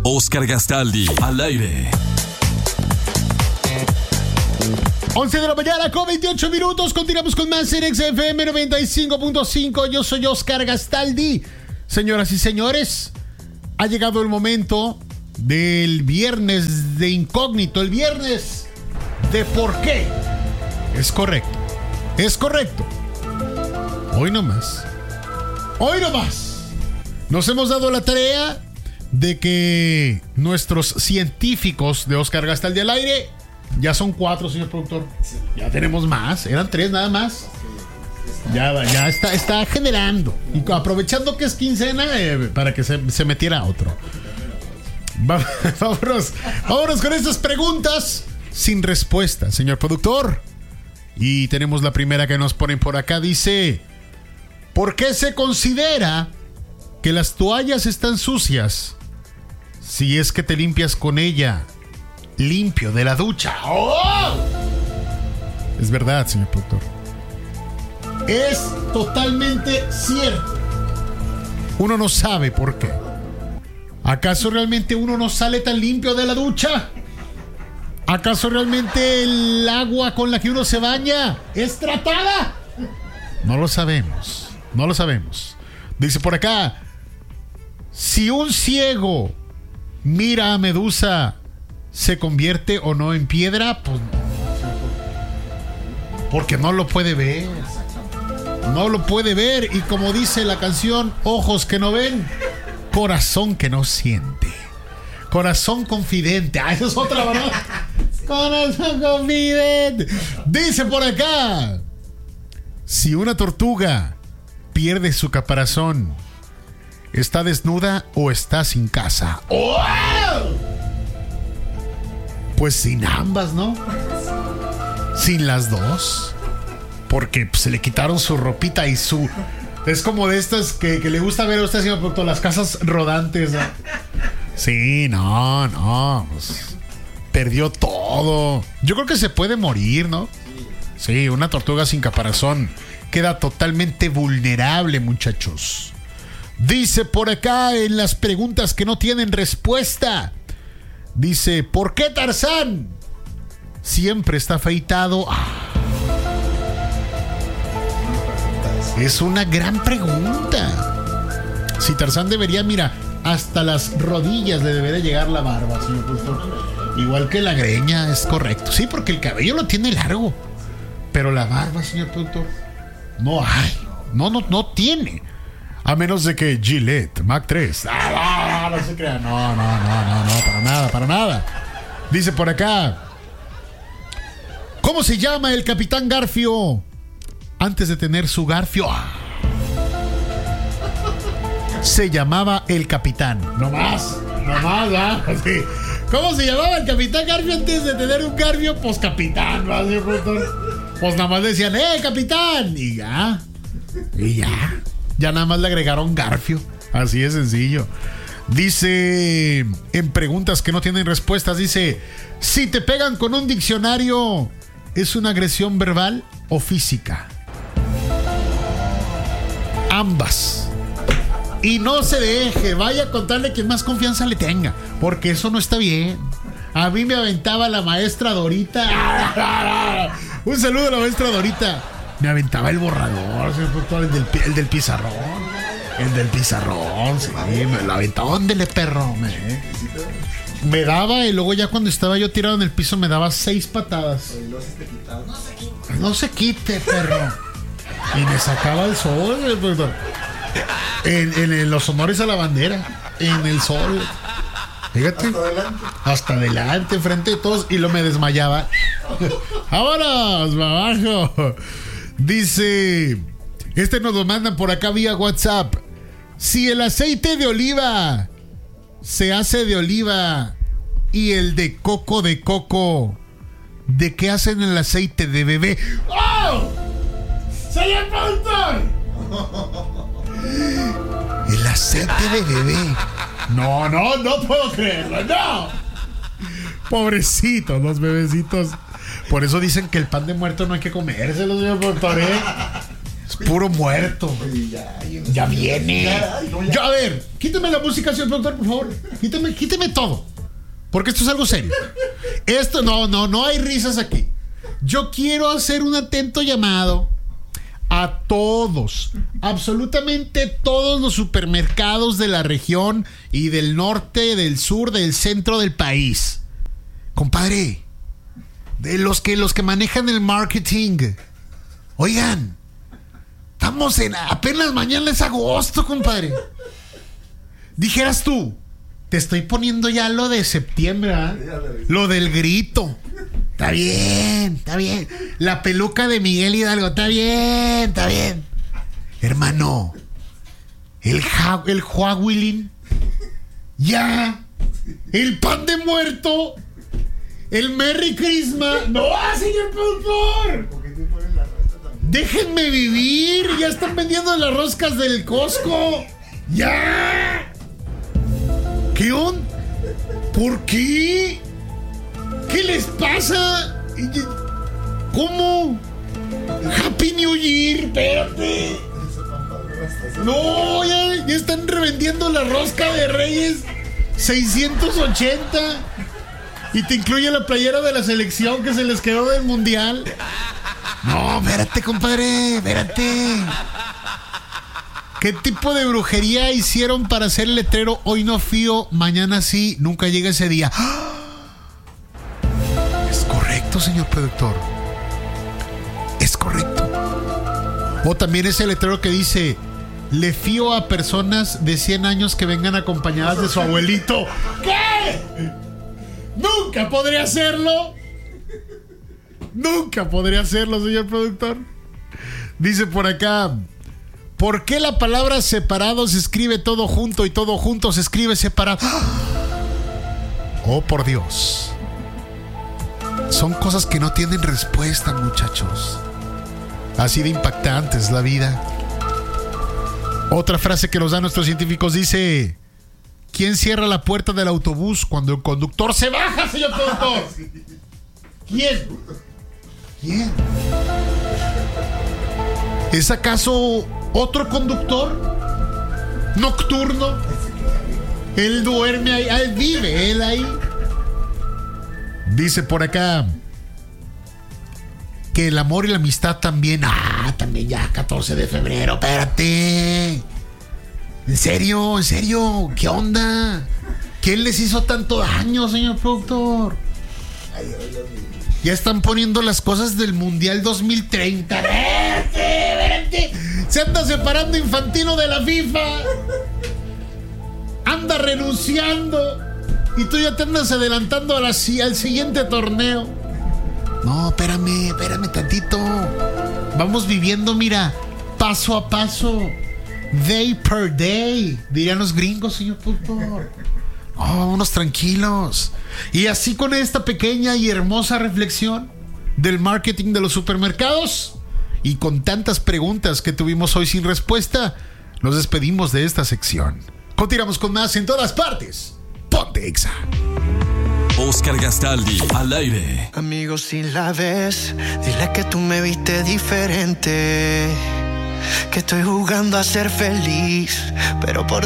Oscar Gastaldi, al aire. 11 de la mañana con 28 minutos. Continuamos con más en XFM 95.5. Yo soy Oscar Gastaldi. Señoras y señores, ha llegado el momento del viernes de incógnito. El viernes de por qué. Es correcto. Es correcto. Hoy no más. Hoy no más. Nos hemos dado la tarea de que nuestros científicos de Oscar Gastaldi al aire, ya son 4, señor productor. Ya tenemos más. Eran 3 nada más. Ya está generando. Y aprovechando que es quincena, para que se metiera otro. Vámonos con estas preguntas sin respuesta, señor productor. Y tenemos la primera que nos ponen por acá. Dice: ¿por qué se considera que las toallas están sucias si es que te limpias con ella limpio de la ducha? ¡Oh! Es verdad, señor productor. Es totalmente cierto. Uno no sabe por qué. ¿Acaso realmente uno no sale tan limpio de la ducha? ¿Acaso realmente el agua con la que uno se baña es tratada? No lo sabemos. No lo sabemos. Dice por acá: si un ciego mira a Medusa, ¿se convierte o no en piedra? Pues porque no lo puede ver. No lo puede ver. Y como dice la canción, ojos que no ven, corazón que no siente. Corazón confidente. Ah, esa es otra, ¿verdad? Corazón confidente. Dice por acá: si una tortuga pierde su caparazón, ¿está desnuda o está sin casa? ¡Oh! Pues sin ambas, ¿no? Sin las dos. Porque pues, se le quitaron su ropita y su... Es como de estas que le gusta ver a usted, señor productor, las casas rodantes, ¿no? Sí, no. Pues, perdió todo. Yo creo que se puede morir, ¿no? Sí, una tortuga sin caparazón queda totalmente vulnerable, muchachos. Dice por acá en las preguntas que no tienen respuesta. Dice: ¿por qué Tarzán siempre está afeitado? Es una gran pregunta. Si Tarzán debería, mira, hasta las rodillas le debería llegar la barba, señor productor. Igual que la greña, es correcto. Sí, porque el cabello lo tiene largo. Pero la barba, señor productor, no hay. No tiene. A menos de que Gillette Mac 3. No se crea. No, para nada. Dice por acá: ¿cómo se llama el Capitán Garfio antes de tener su garfio? Se llamaba el Capitán. No más, sí. ¿Cómo se llamaba el Capitán Garfio antes de tener un garfio? Pues Capitán, ¿no? Pues nada más decían: Capitán. Y ya. Ya nada más le agregaron garfio. Así de sencillo. Dice, en preguntas que no tienen respuestas, dice: si te pegan con un diccionario, ¿es una agresión verbal o física? Ambas. Y no se deje, vaya a contarle quien más confianza le tenga, porque eso no está bien. A mí me aventaba la maestra Dorita. Un saludo a la maestra Dorita. Me aventaba el borrador, el del pizarrón. El del pizarrón, sí, me lo aventaba. ¿Dónde perro? Me daba, y luego ya cuando estaba yo tirado en el piso me daba 6 patadas. No se quite, perro. Y me sacaba el sol, en los honores a la bandera, en el sol. Fíjate, hasta adelante, frente de todos, y lo me desmayaba. ¡Vámonos, abajo! Dice, nos lo mandan por acá vía WhatsApp: si el aceite de oliva se hace de oliva y el de coco, ¿de qué hacen el aceite de bebé? ¡Oh! ¡Señor productor! El aceite de bebé. No puedo creerlo, no. Pobrecitos los bebecitos. Por eso dicen que el pan de muerto no hay que comérselo, señor productor, ¿eh? Es Puro muerto. Ya viene. Ya, a ver, quítame la música, señor productor, por favor. Quítame todo. Porque esto es algo serio. Esto no hay risas aquí. Yo quiero hacer un atento llamado a todos, absolutamente todos los supermercados de la región y del norte, del sur, del centro del país. Compadre, de los que manejan el marketing. Oigan, estamos apenas mañana es agosto, compadre. Dijeras tú, te estoy poniendo ya lo de septiembre, ¿eh? Lo del grito. Está bien. La peluca de Miguel Hidalgo, está bien. Hermano, el Huawilin, ya. El pan de muerto, el Merry Christmas. No, señor productor. Déjenme vivir. Ya están vendiendo las roscas del Costco. Ya. ¿Qué onda? ¿Por qué? ¿Qué les pasa? ¿Cómo? Happy New Year, espérate. No, ya están revendiendo la rosca de Reyes 680. Y te incluye la playera de la selección que se les quedó del mundial. No, espérate, compadre, espérate. ¿Qué tipo de brujería hicieron para hacer el letrero hoy no fío, mañana sí, nunca llega ese día? Es correcto, señor productor. Es correcto. O también ese letrero que dice: le fío a personas de 100 años que vengan acompañadas de su abuelito. ¿Qué? Nunca podría hacerlo. Nunca podría hacerlo, señor productor. Dice por acá: ¿por qué la palabra separado se escribe todo junto y todo junto se escribe separado? Oh, por Dios. Son cosas que no tienen respuesta, muchachos. Así de impactante es la vida. Otra frase que nos dan nuestros científicos dice: ¿quién cierra la puerta del autobús cuando el conductor se baja, señor productor? ¿Quién? ¿Es acaso otro conductor nocturno? Él duerme ahí, él vive, él ahí. Dice por acá que el amor y la amistad también. También ya 14 de febrero, espérate. ¿En serio? ¿Qué onda? ¿Quién les hizo tanto daño, señor productor? Ya están poniendo las cosas del Mundial 2030. ¡Verte! Se anda separando Infantino de la FIFA. Anda renunciando. Y tú ya te andas adelantando al siguiente torneo. No, espérame tantito. Vamos viviendo, mira, paso a paso. Day per day, dirían los gringos, señor productor. Vámonos tranquilos. Y así, con esta pequeña y hermosa reflexión del marketing de los supermercados y con tantas preguntas que tuvimos hoy sin respuesta, nos despedimos de esta sección. Continuamos con más en todas partes. Ponte Exa. Oscar Gastaldi, al aire. Amigo, si la ves, dile que tú me viste diferente, que estoy jugando a ser feliz, pero por